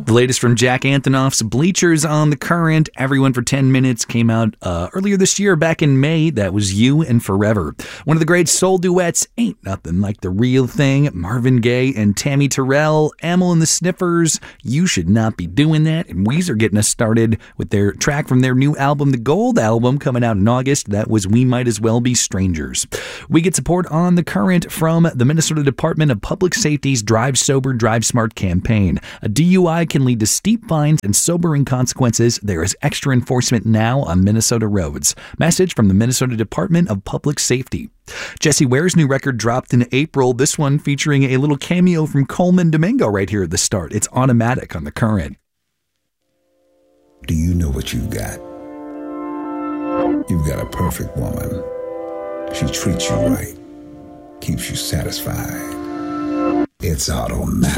The latest from Jack Antonoff's Bleachers on the Current. Everyone for 10 Minutes came out earlier this year, back in May. That was You and Forever. One of the great soul duets, Ain't Nothing Like the Real Thing. Marvin Gaye and Tammy Terrell, Amyl and the Sniffers, You Should Not Be Doing That. And Weezer getting us started with their track from their new album, the Gold Album, coming out in August. That was We Might As Well Be Strangers. We get support on the Current from the Minnesota Department of Public Safety's Drive Sober, Drive Smart campaign. A DUI can lead to steep fines and sobering consequences. There is extra enforcement now on Minnesota roads. Message from the Minnesota Department of Public Safety. Jessie Ware's new record dropped in April, this one featuring a little cameo from Coleman Domingo right here at the start. It's Automatic on the Current. Do you know what you've got? You've got a perfect woman. She treats you right, keeps you satisfied. It's automatic.